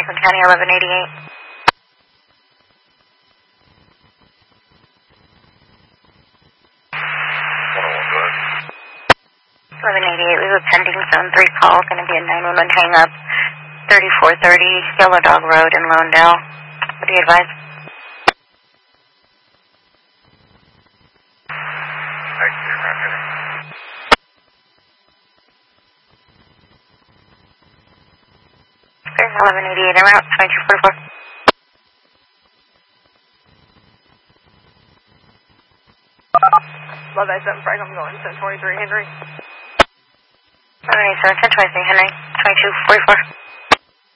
Franklin County, 1188. 1188, we have a pending zone 3 call, going to be a 911 hang-up, 3430 Yellow Dog Road in Lawndale. What do you advise? Okay, 1188, I'm out, 2244. Love that 7 Frank, I'm going 1023 Henry. Alright, so 1023 Henry, 2244.